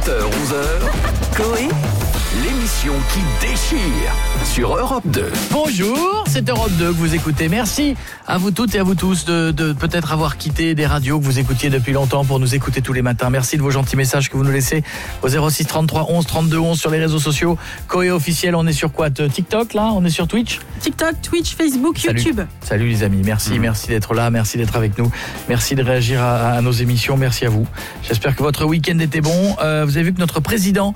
7h-11h, Coé, l'émission qui déchire sur Europe 2. Bonjour, c'est Europe 2 que vous écoutez. Merci à vous toutes et à vous tous de peut-être avoir quitté des radios que vous écoutiez depuis longtemps pour nous écouter tous les matins. Merci de vos gentils messages que vous nous laissez au 06 33 11 32 11 sur les réseaux sociaux. Coé officiel, on est sur quoi? TikTok là? On est sur Twitch? TikTok, Twitch, Facebook, YouTube. Salut les amis, merci d'être là, merci d'être avec nous. Merci de réagir à nos émissions, merci à vous. J'espère que votre week-end était bon. Vous avez vu que notre président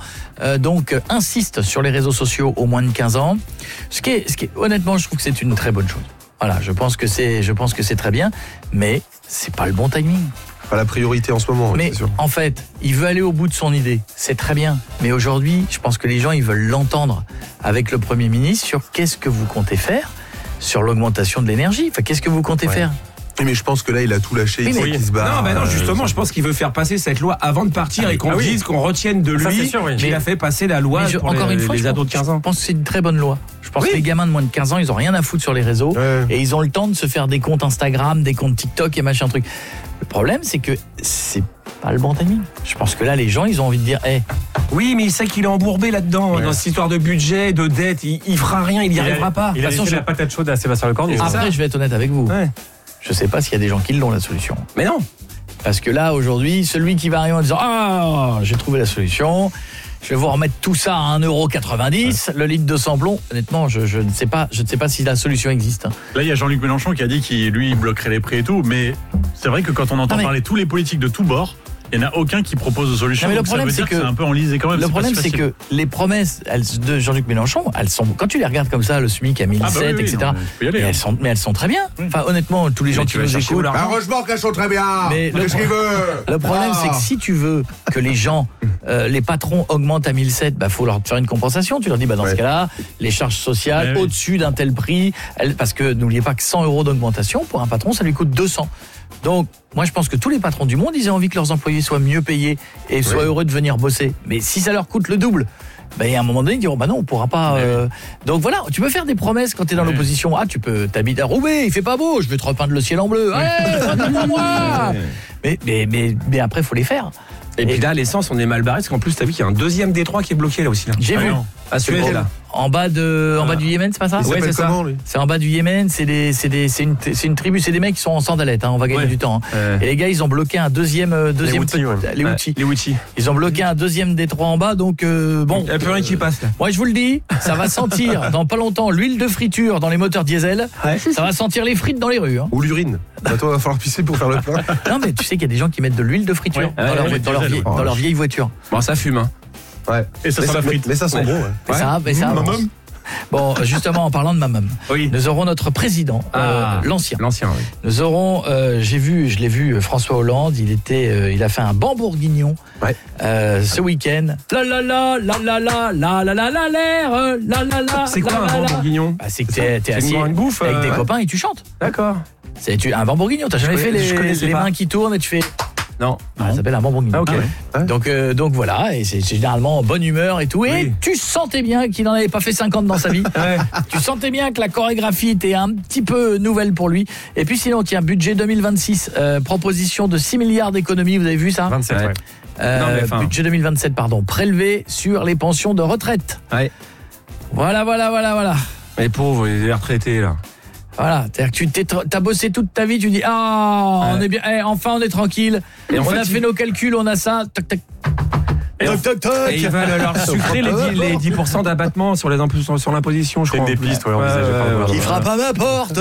insiste sur les réseaux sociaux aux moins de 15 ans. Ce qui est honnêtement, je trouve que c'est une très bonne chose. Voilà, je pense que c'est très bien, mais c'est pas le bon timing. Pas la priorité en ce moment. Mais c'est sûr. En fait, il veut aller au bout de son idée. C'est très bien. Mais aujourd'hui, je pense que les gens, ils veulent l'entendre avec le Premier ministre sur qu'est-ce que vous comptez faire sur l'augmentation de l'énergie. Enfin, qu'est-ce que vous comptez faire? Mais je pense que là, il a tout lâché, il sait qu'il se bat. Non, justement, je pense qu'il veut faire passer cette loi avant de partir et qu'on dise, qu'on retienne de lui qu'il a fait passer la loi pour encore une fois, les ados de 15 ans. Je pense que c'est une très bonne loi. Je pense que les gamins de moins de 15 ans, ils ont rien à foutre sur les réseaux et ils ont le temps de se faire des comptes Instagram, des comptes TikTok et machin truc. Le problème, c'est que c'est pas le bon timing. Je pense que là, les gens, ils ont envie de dire oui, mais il sait qu'il est embourbé là-dedans, dans cette histoire de budget, de dette. Il fera rien, il n'y arrivera pas. Il a laissé la patate chaude à Sébastien Lecornu. Après, je vais être honnête avec vous. Je sais pas s'il y a des gens qui l'ont, la solution. Mais non. Parce que là, aujourd'hui, celui qui va arriver en disant « Ah, j'ai trouvé la solution, je vais vous remettre tout ça à 1,90 €, le litre de samplon », honnêtement, je ne sais pas si la solution existe. Là, il y a Jean-Luc Mélenchon qui a dit qu'il, lui, bloquerait les prix et tout, mais c'est vrai que quand on entend parler tous les politiques de tous bords, il n'y en a aucun qui propose de solution. Mais le problème, c'est que c'est un peu enlisé quand même. Le problème, c'est que les promesses de Jean-Luc Mélenchon, elles sont, quand tu les regardes comme ça, le SMIC à 1007, etc. Mais elles sont très bien. Enfin, honnêtement, tous les gens qui nous écoutent. Heureusement qu'elles sont très bien. Mais le problème, c'est que si tu veux que les gens, les patrons augmentent à 1007, faut leur faire une compensation. Tu leur dis, dans ce cas-là, les charges sociales au-dessus d'un tel prix, parce que n'oubliez pas que 100 € d'augmentation pour un patron, ça lui coûte 200. Donc, moi, je pense que tous les patrons du monde, ils ont envie que leurs employés soient mieux payés et soient heureux de venir bosser. Mais si ça leur coûte le double, à un moment donné, ils diront, non, on pourra pas... Donc voilà, tu peux faire des promesses quand tu es dans l'opposition. Tu peux t'habiter à Roubaix, il fait pas beau, je vais te repeindre le ciel en bleu. Mais après, il faut les faire. Et puis là, l'essence, on est mal barré, parce qu'en plus, t'as vu qu'il y a un deuxième détroit qui est bloqué là aussi. Là. J'ai vu. À Suez, là. En bas du Yémen, c'est pas ça? Ouais, c'est ça. C'est en bas du Yémen, c'est une tribu, c'est des mecs qui sont en sandalettes, on va gagner du temps. Et les gars, ils ont bloqué un deuxième les Houthis. Ils ont bloqué un deuxième détroit en bas, donc bon. Il n'y a plus rien qui passe là. Moi, je vous le dis, ça va sentir dans pas longtemps l'huile de friture dans les moteurs diesel. Ça va sentir les frites dans les rues. Ou l'urine. Toi, va falloir pisser pour faire le plein. Non, mais tu sais qu'il y a des gens qui mettent de l'huile de friture dans leur vieille voiture. Bon, ça fume, hein. Et ça sent la frite. Mais ça sent bon. Mais ça bon, justement, en parlant de mamam, nous aurons notre président, l'ancien. Oui. Nous aurons, je l'ai vu, François Hollande, il a fait un banc bourguignon ce week-end. C'est quoi un banc bourguignon? C'est que t'es assis avec des copains et tu chantes. D'accord. C'est un banc bourguignon. T'as jamais fait les mains qui tournent et tu fais... Non, ça s'appelle un banc bourguignon. Donc voilà, et c'est généralement en bonne humeur et tout. Et tu sentais bien qu'il n'en avait pas fait 50 dans sa vie. Tu sentais bien que la chorégraphie était un petit peu nouvelle pour lui. Et puis sinon, tiens, budget 2026, proposition de 6 milliards d'économies, vous avez vu ça? 27, budget 2027, prélevé sur les pensions de retraite. Voilà. Les pauvres, les retraités là. Voilà, c'est-à-dire que t'as bossé toute ta vie, tu dis on est bien, enfin on est tranquille, et on a fait nos calculs, on a ça, tac tac. Et ils veulent leur sucrer les 10% d'abattement sur l'imposition, je crois. C'est des pistes, Qui frappe à ma porte.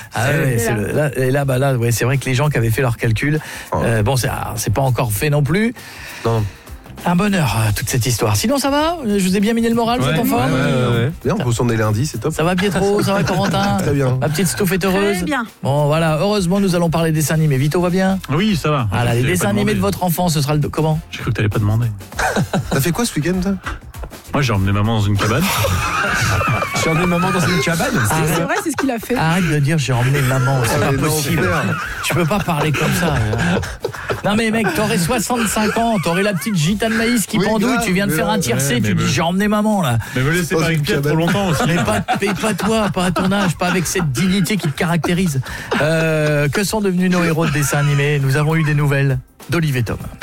C'est vrai que les gens qui avaient fait leurs calculs, c'est pas encore fait non plus. Non. Un bonheur, toute cette histoire. Sinon, ça va? Je vous ai bien miné le moral, vous êtes en forme? Bien, on peut s'en aller lundi, c'est top. Ça va, Pietro? Ça va, Corentin? Très bien. Ma petite Stouff est heureuse? Très bien. Bon, voilà, heureusement, nous allons parler dessins animés. Vito va bien? Oui, ça va. Les dessins animés de votre enfant, ce sera comment? J'ai cru que t'allais pas demander. T'as fait quoi ce week-end, toi? Moi, j'ai emmené maman dans une cabane. J'ai emmené maman dans une cabane? C'est vrai, c'est ce qu'il a fait. Arrête de dire j'ai emmené maman, c'est pas possible. Tu peux pas parler comme ça. Non mais mec, t'aurais 65 ans, t'aurais la petite gitane maïs qui pendouille, tu viens de faire un tiercé, tu dis j'ai emmené maman là. Mais me laissez pas avec Pierre trop longtemps aussi. Mais pas toi, pas à ton âge, pas avec cette dignité qui te caractérise. Que sont devenus nos héros de dessin animé? Nous avons eu des nouvelles d'Olivier Tom.